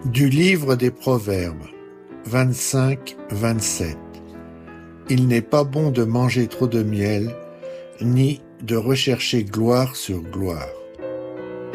Du livre des Proverbes, 25-27. Il n'est pas bon de manger trop de miel, ni de rechercher gloire sur gloire.